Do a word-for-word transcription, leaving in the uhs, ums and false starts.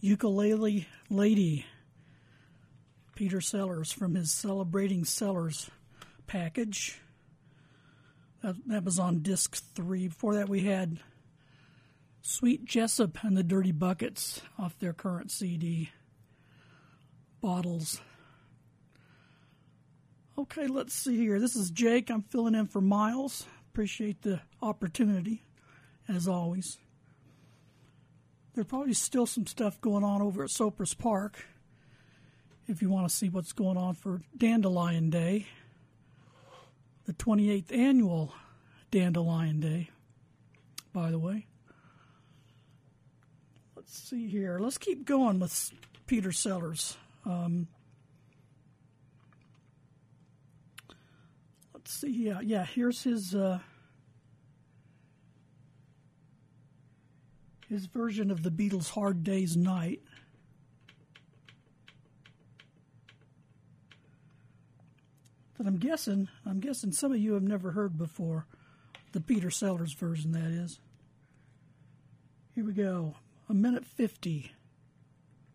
Ukulele Lady, Peter Sellers, from his Celebrating Sellers package. That, that was on disc three. Before that, we had Sweet Jessup and the Dirty Buckets off their current C D, Bottles. Okay, let's see here. This is Jake. I'm filling in for Miles. Appreciate the opportunity, as always. There's probably still some stuff going on over at Sopris Park if you want to see what's going on for Dandelion Day, the twenty-eighth annual Dandelion Day, by the way. Let's see here. Let's keep going with Peter Sellers. Um, let's see. Yeah, yeah. Here's his uh, his version of the Beatles' "Hard Day's Night." That I'm guessing, I'm guessing some of you have never heard before. The Peter Sellers version, that is. Here we go. A minute fifty.